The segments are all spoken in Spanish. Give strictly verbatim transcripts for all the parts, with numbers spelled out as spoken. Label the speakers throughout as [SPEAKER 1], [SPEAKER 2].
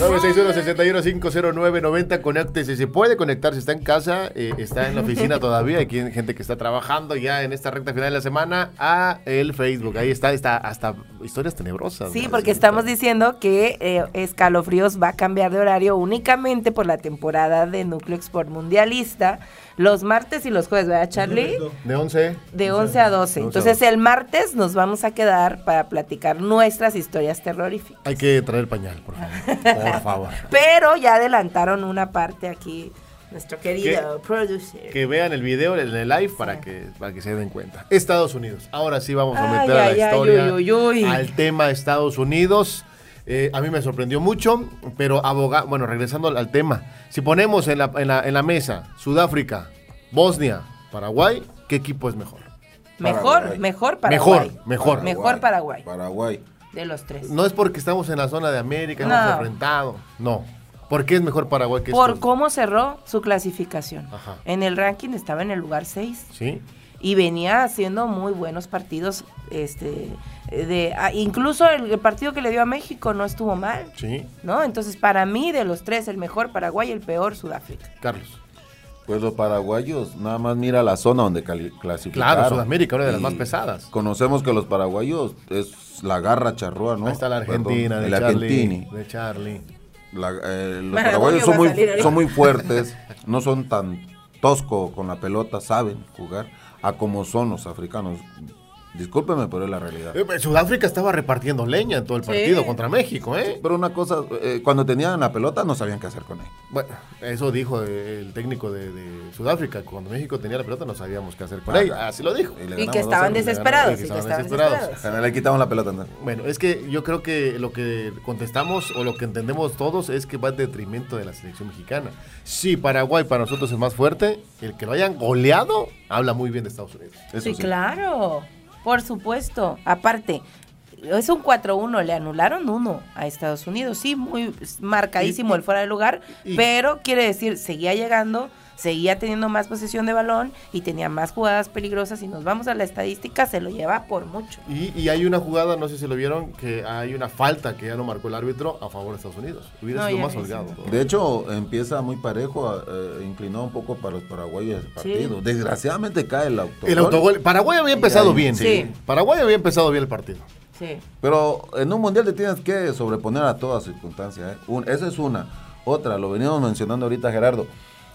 [SPEAKER 1] nueve seis uno, seis uno cinco cero nueve nueve cero, conéctese, se puede conectar si está en casa, eh, está en la oficina todavía, hay gente que está trabajando ya en esta recta final de la semana, a el Facebook, ahí está, está hasta historias tenebrosas.
[SPEAKER 2] Sí,
[SPEAKER 1] ¿no?
[SPEAKER 2] porque estamos diciendo que eh, Escalofríos va a cambiar de horario únicamente por la temporada de Núcleo Export Mundialista, los martes y los jueves, ¿verdad, Charlie?
[SPEAKER 1] De once.
[SPEAKER 2] De once a doce. Entonces el martes nos vamos a quedar para platicar nuestras historias terroríficas.
[SPEAKER 1] Hay que traer pañal, por favor. Por favor.
[SPEAKER 2] Pero ya adelantaron una parte aquí, nuestro querido
[SPEAKER 1] que,
[SPEAKER 2] producer.
[SPEAKER 1] Que vean el video en el live para, sí. que, para que se den cuenta. Estados Unidos. Ahora sí vamos a meter
[SPEAKER 2] ay,
[SPEAKER 1] a la
[SPEAKER 2] ay,
[SPEAKER 1] historia,
[SPEAKER 2] ay, uy, uy, uy.
[SPEAKER 1] al tema Estados Unidos. Eh, a mí me sorprendió mucho, pero abogado, bueno, regresando al, al tema, si ponemos en la, en, la, en la mesa Sudáfrica, Bosnia, Paraguay, ¿qué equipo es mejor?
[SPEAKER 2] Mejor,
[SPEAKER 3] Paraguay.
[SPEAKER 2] mejor Paraguay.
[SPEAKER 1] Mejor, mejor.
[SPEAKER 3] Paraguay.
[SPEAKER 2] Mejor Paraguay.
[SPEAKER 3] Paraguay.
[SPEAKER 2] De los tres.
[SPEAKER 1] No es porque estamos en la zona de América,
[SPEAKER 2] no.
[SPEAKER 1] hemos enfrentado, no. ¿Por qué es mejor Paraguay que
[SPEAKER 2] Por
[SPEAKER 1] estos?
[SPEAKER 2] cómo cerró su clasificación.
[SPEAKER 1] Ajá.
[SPEAKER 2] En el ranking estaba en el lugar seis.
[SPEAKER 1] Sí.
[SPEAKER 2] Y venía haciendo muy buenos partidos, este, de, a, incluso el, el partido que le dio a México no estuvo mal,
[SPEAKER 1] Sí.
[SPEAKER 2] ¿no? Entonces, para mí, de los tres, el mejor Paraguay y el peor Sudáfrica.
[SPEAKER 1] Carlos.
[SPEAKER 3] Pues los paraguayos, nada más mira la zona donde cali- clasificaron.
[SPEAKER 1] Claro, Sudamérica, una de las
[SPEAKER 3] Y
[SPEAKER 1] más pesadas.
[SPEAKER 3] Conocemos que los paraguayos es la garra charrúa, ¿no?
[SPEAKER 1] Ahí está la Argentina,
[SPEAKER 3] Perdón,
[SPEAKER 1] de
[SPEAKER 3] el
[SPEAKER 1] Charlie.
[SPEAKER 3] Argentini.
[SPEAKER 1] De Charlie.
[SPEAKER 3] La, eh, los
[SPEAKER 2] Bueno,
[SPEAKER 3] paraguayos
[SPEAKER 2] va
[SPEAKER 3] son
[SPEAKER 2] a
[SPEAKER 3] muy,
[SPEAKER 2] salir ahorita.
[SPEAKER 3] son muy fuertes, no son tan tosco con la pelota, saben jugar a como son los africanos. Discúlpeme, pero es la realidad.
[SPEAKER 1] Eh, Sudáfrica estaba repartiendo leña en todo el partido
[SPEAKER 2] Sí.
[SPEAKER 1] contra México, ¿eh?
[SPEAKER 3] Pero una cosa, eh, cuando tenían la pelota no sabían qué hacer con ella.
[SPEAKER 1] Bueno, eso dijo el técnico de, de Sudáfrica. Cuando México tenía la pelota no sabíamos qué hacer con
[SPEAKER 3] Ah,
[SPEAKER 1] ella. Así lo dijo.
[SPEAKER 3] Y le
[SPEAKER 2] Y
[SPEAKER 3] ganamos
[SPEAKER 2] que
[SPEAKER 3] dos
[SPEAKER 2] estaban
[SPEAKER 3] cero.
[SPEAKER 2] desesperados.
[SPEAKER 1] y
[SPEAKER 2] Y
[SPEAKER 1] que
[SPEAKER 2] que
[SPEAKER 1] estaban
[SPEAKER 2] estaban
[SPEAKER 1] desesperados.
[SPEAKER 2] desesperados.
[SPEAKER 3] Le quitamos la pelota. ¿no?
[SPEAKER 1] Bueno, es que yo creo que lo que contestamos o lo que entendemos todos es que va en detrimento de la selección mexicana. Sí, Paraguay para nosotros es más fuerte. El que lo hayan goleado habla muy bien de Estados Unidos.
[SPEAKER 3] Eso
[SPEAKER 2] Sí,
[SPEAKER 3] sí.
[SPEAKER 2] claro, por supuesto. Aparte, es un cuatro uno, le anularon uno a Estados Unidos, sí, muy marcadísimo
[SPEAKER 1] Y-
[SPEAKER 2] el fuera de lugar,
[SPEAKER 1] y-
[SPEAKER 2] pero quiere decir, seguía llegando, seguía teniendo más posesión de balón y tenía más jugadas peligrosas. Si nos vamos a la estadística, se lo lleva por mucho.
[SPEAKER 1] Y, y hay una jugada, no sé si lo vieron, que hay una falta que ya no marcó el árbitro a favor de Estados Unidos. Hubiera
[SPEAKER 2] No,
[SPEAKER 1] sido
[SPEAKER 2] ya
[SPEAKER 1] más
[SPEAKER 2] vi,
[SPEAKER 1] holgado.
[SPEAKER 2] sí.
[SPEAKER 1] todo.
[SPEAKER 3] De hecho, empieza muy parejo, eh, inclinado un poco para los paraguayos el partido. Desgraciadamente cae el autogol.
[SPEAKER 1] El autogol. Paraguay había empezado
[SPEAKER 3] ahí-
[SPEAKER 1] bien.
[SPEAKER 2] Sí.
[SPEAKER 1] Paraguay había empezado bien el partido.
[SPEAKER 2] Sí.
[SPEAKER 3] Pero en un mundial te tienes que sobreponer a todas circunstancias. ¿eh? Un- esa es una. Otra, lo veníamos mencionando ahorita, Gerardo.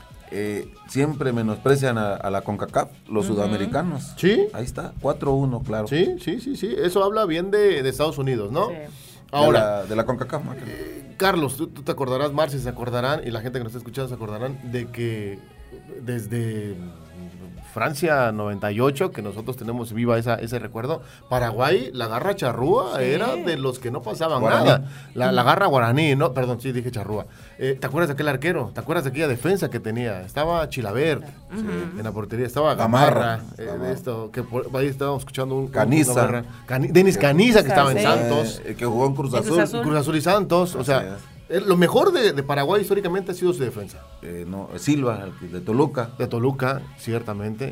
[SPEAKER 3] Eh, siempre menosprecian a, a la CONCACAF, los uh-huh. sudamericanos.
[SPEAKER 1] Sí.
[SPEAKER 3] Ahí está, cuatro uno, claro.
[SPEAKER 1] Sí, sí, sí, sí. Eso habla bien de, de Estados Unidos, ¿no?
[SPEAKER 2] Sí.
[SPEAKER 1] Ahora,
[SPEAKER 3] De la, de la CONCACAF. ¿no?
[SPEAKER 1] eh, Carlos, tú, tú te acordarás, Marci se acordarán, y la gente que nos está escuchando se acordarán de que desde Francia noventa y ocho, que nosotros tenemos viva esa, ese recuerdo, Paraguay, la garra charrúa
[SPEAKER 2] Sí.
[SPEAKER 1] era de los que no pasaban
[SPEAKER 3] Guaraní.
[SPEAKER 1] nada. La, la garra guaraní, no, perdón, sí dije charrúa. Eh, ¿Te acuerdas de aquel arquero? ¿Te acuerdas de aquella defensa que tenía? Estaba Chilaver en la portería, estaba Gamarra,
[SPEAKER 3] Gamarra.
[SPEAKER 1] eh,
[SPEAKER 3] Gamarra.
[SPEAKER 1] de esto, que por, ahí estábamos escuchando un...
[SPEAKER 3] Caniza.
[SPEAKER 1] un Gamarra. Cani- Denis Caniza, que estaba en
[SPEAKER 2] Sí.
[SPEAKER 1] Santos.
[SPEAKER 3] Eh, que jugó en Cruz
[SPEAKER 2] En Cruz
[SPEAKER 3] Azul.
[SPEAKER 2] Azul.
[SPEAKER 1] Cruz Azul y Santos, o sea, eh, lo mejor de, de Paraguay históricamente ha sido su defensa.
[SPEAKER 3] Eh, no, Silva, el de Toluca.
[SPEAKER 1] De Toluca, ciertamente.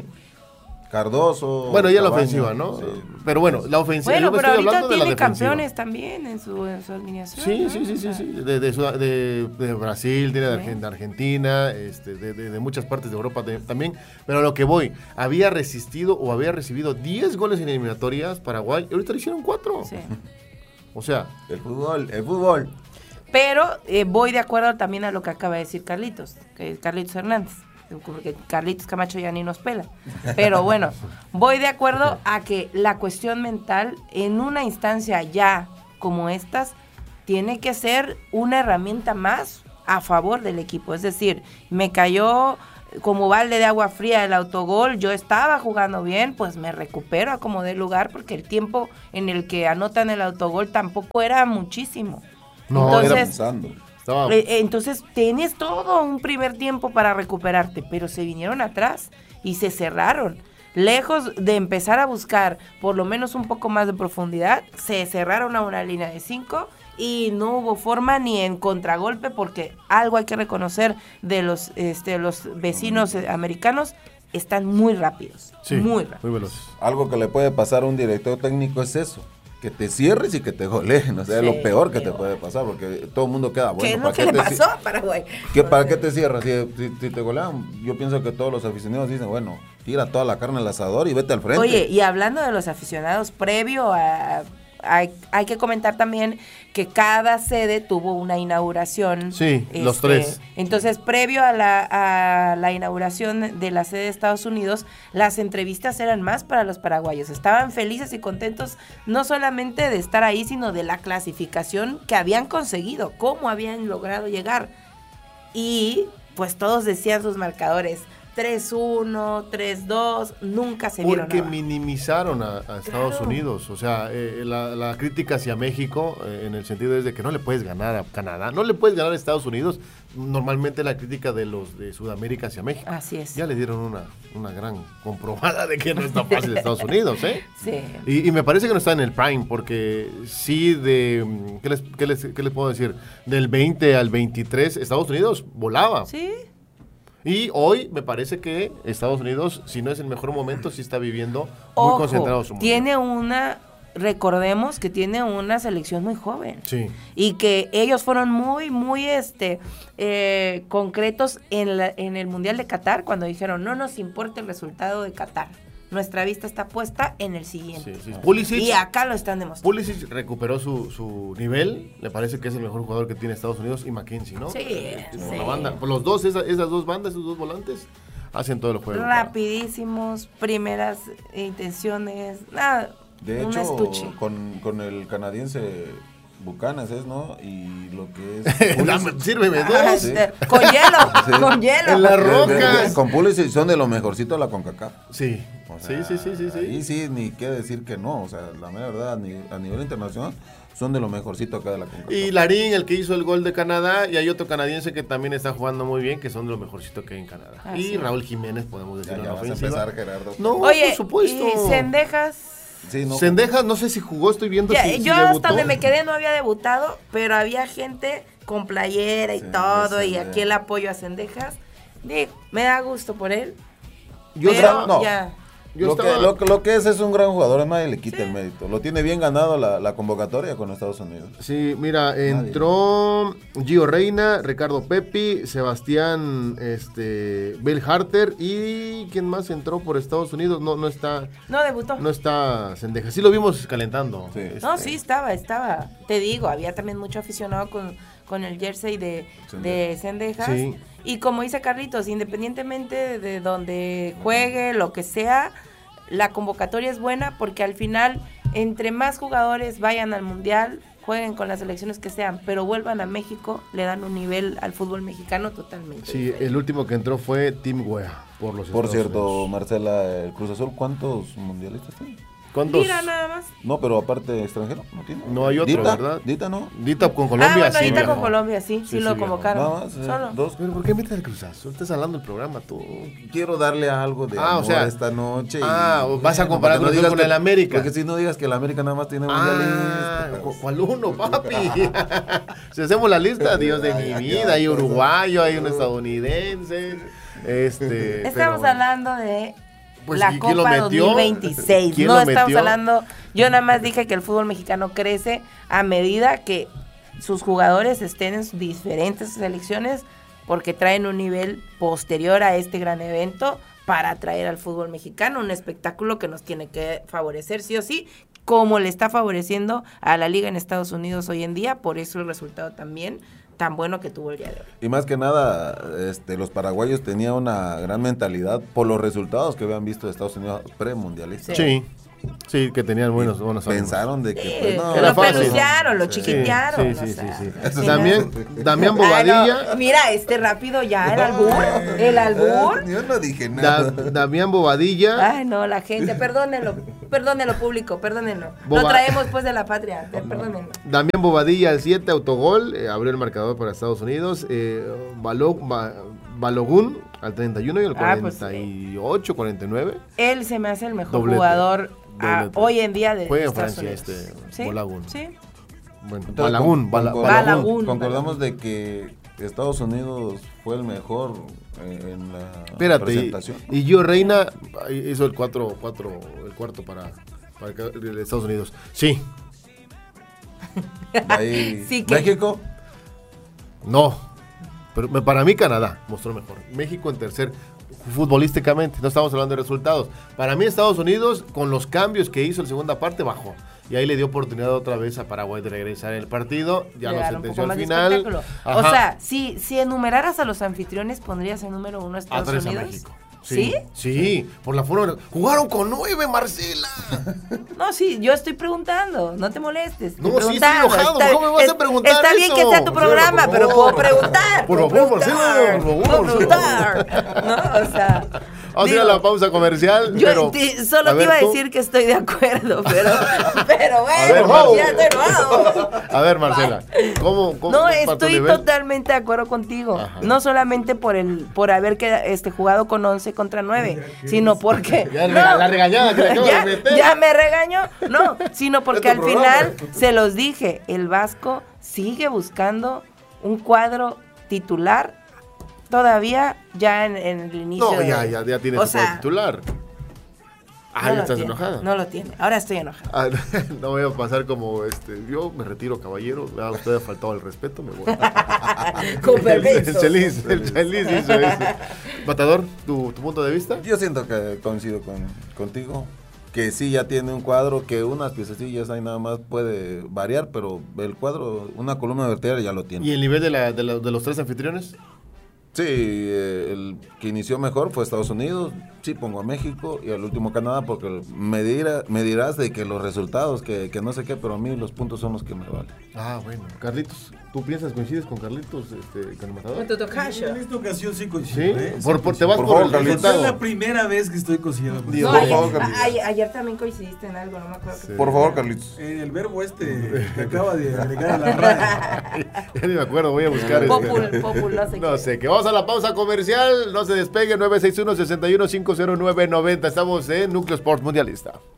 [SPEAKER 3] Cardoso.
[SPEAKER 1] Bueno, ya la
[SPEAKER 3] Cabañas,
[SPEAKER 1] ofensiva, ¿no?
[SPEAKER 3] sí.
[SPEAKER 1] Pero bueno, la ofensiva.
[SPEAKER 2] Bueno,
[SPEAKER 1] yo me
[SPEAKER 2] pero
[SPEAKER 1] estoy
[SPEAKER 2] ahorita
[SPEAKER 1] hablando de la
[SPEAKER 2] tiene
[SPEAKER 1] defensiva.
[SPEAKER 2] campeones también en su, en su alineación.
[SPEAKER 1] Sí,
[SPEAKER 2] ¿no?
[SPEAKER 1] sí, sí,
[SPEAKER 2] O
[SPEAKER 1] sí,
[SPEAKER 2] sea,
[SPEAKER 1] sí. De, de, Sud- de- de Brasil, tiene de,
[SPEAKER 2] Sí.
[SPEAKER 1] Argen- de Argentina, este, de, de- de muchas partes de Europa de- también. Pero a lo que voy, había resistido o había recibido diez goles en eliminatorias Paraguay y ahorita le hicieron cuatro.
[SPEAKER 2] sí.
[SPEAKER 1] O sea,
[SPEAKER 3] El fútbol, el fútbol.
[SPEAKER 2] Pero eh, voy de acuerdo también a lo que acaba de decir Carlitos, que Carlitos Hernández, porque Carlitos Camacho ya ni nos pela. Pero bueno, voy de acuerdo a que la cuestión mental en una instancia ya como estas tiene que ser una herramienta más a favor del equipo. Es decir, me cayó como balde de agua fría el autogol, yo estaba jugando bien, pues me recupero a como dé lugar, porque el tiempo en el que anotan el autogol tampoco era muchísimo.
[SPEAKER 1] No,
[SPEAKER 3] Era
[SPEAKER 2] Entonces,
[SPEAKER 3] pensando.
[SPEAKER 1] estaba...
[SPEAKER 2] eh, entonces tienes todo un primer tiempo para recuperarte, pero se vinieron atrás y se cerraron. Lejos de empezar a buscar por lo menos un poco más de profundidad, se cerraron a una línea de cinco y no hubo forma ni en contragolpe, porque algo hay que reconocer de los, este, los vecinos eh, americanos, están muy rápidos,
[SPEAKER 1] sí,
[SPEAKER 2] muy rápidos.
[SPEAKER 1] muy veloces.
[SPEAKER 3] Algo que le puede pasar a un director técnico es eso. que te cierres y que te goleen, o sea,
[SPEAKER 2] Sí,
[SPEAKER 3] es lo peor que
[SPEAKER 2] qué
[SPEAKER 3] te
[SPEAKER 2] bueno.
[SPEAKER 3] puede pasar, porque todo el mundo queda bueno.
[SPEAKER 2] ¿Qué es lo
[SPEAKER 3] ¿para
[SPEAKER 2] que
[SPEAKER 3] qué
[SPEAKER 2] le
[SPEAKER 3] te
[SPEAKER 2] pasó
[SPEAKER 3] ci-
[SPEAKER 2] a Paraguay?
[SPEAKER 3] ¿Qué,
[SPEAKER 2] O
[SPEAKER 3] ¿Para
[SPEAKER 2] sea,
[SPEAKER 3] qué te cierras? Si, si- si te golean, yo pienso que todos los aficionados dicen, bueno, tira toda la carne al asador y vete al frente.
[SPEAKER 2] Oye, y hablando de los aficionados, previo a... Hay, hay que comentar también que cada sede tuvo una inauguración.
[SPEAKER 1] Sí, los tres.
[SPEAKER 2] Entonces, previo a la, a la inauguración de la sede de Estados Unidos, las entrevistas eran más para los paraguayos. Estaban felices y contentos no solamente de estar ahí, sino de la clasificación que habían conseguido, cómo habían logrado llegar. Y pues todos decían sus marcadores. tres uno, tres dos, nunca se vieron
[SPEAKER 1] Porque
[SPEAKER 2] abajo.
[SPEAKER 1] minimizaron a, a Estados
[SPEAKER 2] Claro.
[SPEAKER 1] Unidos. O sea, eh, la, la crítica hacia México, eh, en el sentido es de que no le puedes ganar a Canadá, no le puedes ganar a Estados Unidos. Normalmente la crítica de los de Sudamérica hacia México.
[SPEAKER 2] Así es.
[SPEAKER 1] Ya le dieron una, una gran comprobada de que no está fácil Estados Unidos, ¿eh?
[SPEAKER 2] Sí.
[SPEAKER 1] Y, y me parece que no está en el prime, porque sí de, mm, ¿qué les, qué les, qué les puedo decir? Del veinte al veintitrés, Estados Unidos volaba.
[SPEAKER 2] Sí.
[SPEAKER 1] Y hoy me parece que Estados Unidos, si no es el mejor momento, sí está viviendo muy
[SPEAKER 2] Ojo,
[SPEAKER 1] concentrado su mundial.
[SPEAKER 2] tiene una, recordemos que tiene una selección muy joven.
[SPEAKER 1] Sí.
[SPEAKER 2] Y que ellos fueron muy, muy este eh, concretos en, la, en el Mundial de Qatar cuando dijeron, no nos importa el resultado de Qatar. Nuestra vista está puesta en el siguiente.
[SPEAKER 1] Sí, sí. Pulisic,
[SPEAKER 2] Y acá lo están demostrando.
[SPEAKER 1] Pulisic recuperó su, su nivel, le parece que es el mejor jugador que tiene Estados Unidos, y McKenzie, ¿no?
[SPEAKER 2] Sí,
[SPEAKER 1] Eh, por
[SPEAKER 2] sí.
[SPEAKER 1] la banda. Por los dos, esa- esas dos bandas, esos dos volantes, hacen todo el juego.
[SPEAKER 2] Rapidísimos, primeras intenciones, nada,
[SPEAKER 3] De
[SPEAKER 2] un
[SPEAKER 3] hecho,
[SPEAKER 2] estuche.
[SPEAKER 3] con, con el canadiense Bucanas es, ¿no? Y lo que es...
[SPEAKER 1] Dame, sírveme
[SPEAKER 2] Ah,
[SPEAKER 1] dos.
[SPEAKER 2] este, con hielo,
[SPEAKER 3] Sí.
[SPEAKER 2] con hielo.
[SPEAKER 1] En la
[SPEAKER 3] De- de- de-
[SPEAKER 1] rocas.
[SPEAKER 3] Con Pulisic son de lo mejorcito de la CONCACAF.
[SPEAKER 1] Sí.
[SPEAKER 3] O sea,
[SPEAKER 1] sí, sí, sí, sí, sí.
[SPEAKER 3] Ahí sí, ni qué decir que no. O sea, la mera verdad, a, ni- a nivel internacional, son de lo mejorcito acá de la CONCACAF.
[SPEAKER 1] Y Larín, el que hizo el gol de Canadá, y hay otro canadiense que también está jugando muy bien, que son de lo mejorcito que hay en Canadá.
[SPEAKER 2] Así
[SPEAKER 1] y
[SPEAKER 2] es.
[SPEAKER 1] Raúl Jiménez, podemos decir,
[SPEAKER 3] Ya,
[SPEAKER 1] en
[SPEAKER 3] ya
[SPEAKER 1] la
[SPEAKER 3] vas a
[SPEAKER 1] ofensiva.
[SPEAKER 3] empezar, Gerardo.
[SPEAKER 1] No,
[SPEAKER 2] Oye,
[SPEAKER 1] por supuesto.
[SPEAKER 2] y Cendejas,
[SPEAKER 3] Sí, no,
[SPEAKER 1] Cendejas, no sé si jugó, estoy viendo
[SPEAKER 2] ya,
[SPEAKER 1] si, si
[SPEAKER 2] yo
[SPEAKER 1] debutó.
[SPEAKER 2] hasta donde me quedé no había debutado, pero había gente con playera y
[SPEAKER 3] Sí,
[SPEAKER 2] todo, y
[SPEAKER 3] Cendejas.
[SPEAKER 2] aquí el apoyo a Cendejas. Digo, me da gusto por él,
[SPEAKER 1] Yo
[SPEAKER 2] pero
[SPEAKER 1] estaba-
[SPEAKER 3] no.
[SPEAKER 2] ya.
[SPEAKER 1] Yo
[SPEAKER 3] lo,
[SPEAKER 1] estaba-
[SPEAKER 3] que, lo, que- lo que es es un gran jugador, nadie le quita
[SPEAKER 2] Sí.
[SPEAKER 3] el mérito. Lo tiene bien ganado la, la convocatoria con Estados Unidos.
[SPEAKER 1] Sí, mira, entró Gio Reina, Ricardo Pepi, Sebastián este, Bell Harter, y ¿quién más entró por Estados Unidos? No, no está,
[SPEAKER 2] No debutó.
[SPEAKER 1] no está Cendejas. Sí lo vimos calentando.
[SPEAKER 3] Sí.
[SPEAKER 1] Este,
[SPEAKER 2] No, sí, estaba, estaba. Te digo, había también mucho aficionado con, con el jersey de, de Cendejas.
[SPEAKER 1] Sí.
[SPEAKER 2] Y como dice Carlitos, independientemente de donde juegue, lo que sea, la convocatoria es buena porque al final, entre más jugadores vayan al Mundial, jueguen con las selecciones que sean, pero vuelvan a México, le dan un nivel al fútbol mexicano totalmente
[SPEAKER 1] Sí,
[SPEAKER 2] diferente.
[SPEAKER 1] el último que entró fue Tim Wea, por los
[SPEAKER 3] Por
[SPEAKER 1] Estados
[SPEAKER 3] cierto,
[SPEAKER 1] Unidos.
[SPEAKER 3] Marcela, el Cruz Azul, ¿cuántos mundialistas tiene?
[SPEAKER 1] ¿Cuántos?
[SPEAKER 2] Mira nada más.
[SPEAKER 3] No, pero aparte extranjero, ¿no tiene?
[SPEAKER 1] No hay otro,
[SPEAKER 3] Dita,
[SPEAKER 1] ¿verdad?
[SPEAKER 3] Dita, ¿no?
[SPEAKER 1] Dita con Colombia,
[SPEAKER 2] ah, bueno,
[SPEAKER 1] sí.
[SPEAKER 2] ahorita
[SPEAKER 1] viajó.
[SPEAKER 2] con Colombia, sí, sí,
[SPEAKER 1] Sí,
[SPEAKER 2] lo
[SPEAKER 1] sí, viajó.
[SPEAKER 2] convocaron.
[SPEAKER 3] Nada más, eh,
[SPEAKER 2] Solo.
[SPEAKER 3] dos.
[SPEAKER 1] Pero ¿por qué metes al Cruz Azul? Estás hablando del programa tú.
[SPEAKER 3] Quiero darle algo de
[SPEAKER 1] Ah, o
[SPEAKER 3] amor
[SPEAKER 1] sea,
[SPEAKER 3] esta noche.
[SPEAKER 1] ah,
[SPEAKER 3] y-
[SPEAKER 1] vas a comparar
[SPEAKER 3] porque
[SPEAKER 1] Cruz Azul con
[SPEAKER 3] que-
[SPEAKER 1] el América.
[SPEAKER 3] Porque si no digas que el América nada más tiene
[SPEAKER 1] Ah,
[SPEAKER 3] mundialistas.
[SPEAKER 1] ¿cu- ¿cuál uno, papi? Si hacemos la lista, Dios de mi vida, hay uruguayo, hay un estadounidense. Este,
[SPEAKER 2] Estamos
[SPEAKER 1] pero-
[SPEAKER 2] hablando de
[SPEAKER 1] Pues,
[SPEAKER 2] la
[SPEAKER 1] ¿y quién lo
[SPEAKER 2] Copa
[SPEAKER 1] metió?
[SPEAKER 2] dos mil veintiséis.
[SPEAKER 1] ¿Quién
[SPEAKER 2] No
[SPEAKER 1] lo
[SPEAKER 2] estamos
[SPEAKER 1] metió?
[SPEAKER 2] hablando, yo nada más dije que el fútbol mexicano crece a medida que sus jugadores estén en sus diferentes selecciones porque traen un nivel posterior a este gran evento para atraer al fútbol mexicano, un espectáculo que nos tiene que favorecer sí o sí, como le está favoreciendo a la liga en Estados Unidos hoy en día, por eso el resultado también tan bueno que tuvo el día de hoy.
[SPEAKER 3] Y más que nada, este, los paraguayos tenían una gran mentalidad por los resultados que habían visto de Estados Unidos premundialistas.
[SPEAKER 1] Sí, sí, que tenían buenos, buenos ánimos.
[SPEAKER 3] Pensaron de que
[SPEAKER 2] Sí,
[SPEAKER 3] pues, no,
[SPEAKER 2] que
[SPEAKER 1] era
[SPEAKER 2] lo
[SPEAKER 1] fácil.
[SPEAKER 2] pelucearon, lo
[SPEAKER 3] Sí.
[SPEAKER 2] chiquitearon.
[SPEAKER 1] Sí, sí,
[SPEAKER 2] o
[SPEAKER 1] sí,
[SPEAKER 2] sea,
[SPEAKER 1] sí.
[SPEAKER 3] Eso
[SPEAKER 2] sí,
[SPEAKER 1] Damián,
[SPEAKER 3] no.
[SPEAKER 1] Damián
[SPEAKER 2] Ah,
[SPEAKER 1] Bobadilla.
[SPEAKER 2] no, mira, este rápido ya, el albur, el albur.
[SPEAKER 3] Yo no dije
[SPEAKER 1] Da-
[SPEAKER 3] nada.
[SPEAKER 1] Damián Bobadilla.
[SPEAKER 2] Ay, no, la gente, perdónenlo, perdónenlo público, perdónenlo. Lo
[SPEAKER 1] Boba-
[SPEAKER 2] traemos pues de la patria, eh, perdónenlo.
[SPEAKER 1] Damián Bobadilla al siete, autogol, eh, abrió el marcador para Estados Unidos. Eh, Balo- Ba- Balogun al treinta y uno y al
[SPEAKER 2] Ah, pues,
[SPEAKER 1] cuarenta y ocho, cuarenta y nueve.
[SPEAKER 2] Él se me hace el mejor
[SPEAKER 1] Doblete,
[SPEAKER 2] jugador ah,
[SPEAKER 1] doblete.
[SPEAKER 2] hoy en día de
[SPEAKER 1] Juega en
[SPEAKER 2] Estados
[SPEAKER 1] Francia
[SPEAKER 2] Unidos.
[SPEAKER 1] este
[SPEAKER 2] ¿Sí?
[SPEAKER 1] Balogun.
[SPEAKER 2] Sí.
[SPEAKER 1] Bueno,
[SPEAKER 3] Entonces,
[SPEAKER 1] Balagún,
[SPEAKER 3] con-
[SPEAKER 1] Bala-
[SPEAKER 3] con-
[SPEAKER 1] Balagún.
[SPEAKER 2] Balagún.
[SPEAKER 3] Concordamos de que Estados Unidos fue el mejor eh, en la
[SPEAKER 1] Espérate, y,
[SPEAKER 3] presentación.
[SPEAKER 1] y Gio Reina hizo el cuatro, cuatro, el cuarto para, para el de Estados Unidos. Sí,
[SPEAKER 3] De ahí,
[SPEAKER 2] Sí que-
[SPEAKER 3] México.
[SPEAKER 1] No, pero me- para mí Canadá mostró mejor. México en tercer, futbolísticamente, no estamos hablando de resultados. Para mí Estados Unidos, con los cambios que hizo en la segunda parte, bajó. Y ahí le dio oportunidad otra vez a Paraguay de regresar en el partido. Ya
[SPEAKER 2] Le
[SPEAKER 1] lo
[SPEAKER 2] dar un
[SPEAKER 1] sentenció
[SPEAKER 2] poco
[SPEAKER 1] al
[SPEAKER 2] más de
[SPEAKER 1] final.
[SPEAKER 2] espectáculo. O
[SPEAKER 1] Ajá.
[SPEAKER 2] sea, si, si enumeraras a los anfitriones, ¿pondrías en número uno a Estados
[SPEAKER 1] Atrás a
[SPEAKER 2] Unidos?
[SPEAKER 1] México.
[SPEAKER 2] ¿Sí?
[SPEAKER 1] Sí, por la forma. Jugaron con nueve, Marcela.
[SPEAKER 2] No, sí, yo estoy preguntando, no te molestes. estoy
[SPEAKER 1] No, sí, estoy
[SPEAKER 2] preguntando.
[SPEAKER 1] enojado,
[SPEAKER 2] Está-
[SPEAKER 1] ¿cómo me vas a
[SPEAKER 2] es-
[SPEAKER 1] preguntar
[SPEAKER 2] Está bien que
[SPEAKER 1] eso?
[SPEAKER 2] sea tu programa,
[SPEAKER 1] Marcela, por
[SPEAKER 2] pero
[SPEAKER 1] favor.
[SPEAKER 2] puedo preguntar.
[SPEAKER 1] Por
[SPEAKER 2] puedo
[SPEAKER 1] favor,
[SPEAKER 2] preguntar,
[SPEAKER 1] Marcela, por favor,
[SPEAKER 2] puedo
[SPEAKER 1] Marcela.
[SPEAKER 2] preguntar. No, o sea.
[SPEAKER 1] Vamos a ir a
[SPEAKER 2] digo,
[SPEAKER 1] la pausa comercial.
[SPEAKER 2] Yo
[SPEAKER 1] pero,
[SPEAKER 2] te- solo
[SPEAKER 1] a
[SPEAKER 2] te
[SPEAKER 1] ver,
[SPEAKER 2] iba a
[SPEAKER 1] tú.
[SPEAKER 2] decir que estoy de acuerdo, pero, pero
[SPEAKER 1] ver,
[SPEAKER 2] bueno,
[SPEAKER 1] Mau.
[SPEAKER 2] ya estoy enojado.
[SPEAKER 1] A ver, Marcela, ¿cómo, cómo
[SPEAKER 2] No,
[SPEAKER 1] para tu
[SPEAKER 2] estoy
[SPEAKER 1] nivel?
[SPEAKER 2] totalmente de acuerdo contigo.
[SPEAKER 1] Ajá.
[SPEAKER 2] No solamente por el por haber que, este, jugado con once contra nueve, sino porque...
[SPEAKER 1] Ya
[SPEAKER 2] no,
[SPEAKER 1] la regañada que le acabo
[SPEAKER 2] ya,
[SPEAKER 1] de meter.
[SPEAKER 2] ya me regañó. No, sino porque
[SPEAKER 1] Es
[SPEAKER 2] al
[SPEAKER 1] tu programa.
[SPEAKER 2] final se los dije, el Vasco sigue buscando un cuadro titular todavía ya en, en el inicio.
[SPEAKER 1] No,
[SPEAKER 2] de-
[SPEAKER 1] ya, ya, ya tienes
[SPEAKER 2] o
[SPEAKER 1] tu cuadro
[SPEAKER 2] sea,
[SPEAKER 1] titular. Ah,
[SPEAKER 2] no
[SPEAKER 1] ya
[SPEAKER 2] lo
[SPEAKER 1] estás
[SPEAKER 2] tiene,
[SPEAKER 1] enojada.
[SPEAKER 2] No lo tiene. Ahora estoy enojada.
[SPEAKER 1] Ah, no voy a pasar como este. Yo me retiro, caballero. A usted ha faltado el respeto, me voy.
[SPEAKER 2] Con
[SPEAKER 1] El,
[SPEAKER 2] permiso.
[SPEAKER 1] el Chelis, el Chelis hizo eso. Matador, ¿tu, tu punto de vista?
[SPEAKER 3] Yo siento que coincido con, contigo. Que sí ya tiene un cuadro que unas piececillas ahí nada más puede variar, pero el cuadro, una columna vertebral ya lo tiene.
[SPEAKER 1] ¿Y el nivel de, la, de, la- de los tres anfitriones?
[SPEAKER 3] Sí, eh, el que inició mejor fue Estados Unidos, sí pongo a México y al último Canadá porque me, dirá, me dirás de que los resultados, que, que no sé qué, pero a mí los puntos son los que me valen.
[SPEAKER 1] Ah, bueno. Carlitos, ¿tú piensas, coincides con Carlitos, este, con el Matador?
[SPEAKER 2] Con tu tocayo.
[SPEAKER 4] En esta ocasión sí coincido.
[SPEAKER 1] Sí,
[SPEAKER 4] ¿eh? Sí
[SPEAKER 1] por, por- te
[SPEAKER 4] coincido.
[SPEAKER 1] vas
[SPEAKER 3] Por
[SPEAKER 1] por,
[SPEAKER 3] favor,
[SPEAKER 1] el
[SPEAKER 3] Carlitos.
[SPEAKER 4] Esta es
[SPEAKER 1] resultado.
[SPEAKER 4] la primera vez que estoy coincidiendo con
[SPEAKER 1] Dios.
[SPEAKER 2] No,
[SPEAKER 3] Por favor,
[SPEAKER 2] ayer,
[SPEAKER 3] Carlitos.
[SPEAKER 2] ayer- ayer también coincidiste en algo, no me acuerdo qué.
[SPEAKER 1] Sí.
[SPEAKER 3] Por favor, Carlitos.
[SPEAKER 4] En el verbo este que acaba de agregar a la radio.
[SPEAKER 1] Ya ni me acuerdo, voy a buscar este.
[SPEAKER 2] Popul, popul, no sé
[SPEAKER 1] No
[SPEAKER 2] qué.
[SPEAKER 1] sé, que vamos a la pausa comercial, no se despegue, nueve seis uno, seis uno, cinco cero nueve, noventa. Estamos en Núcleo Sport Mundialista.